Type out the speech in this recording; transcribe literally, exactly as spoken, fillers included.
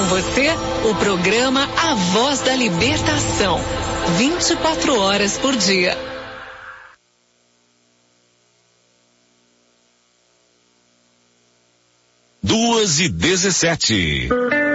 você o programa A Voz da Libertação. vinte e quatro horas por dia. Duas e dezessete.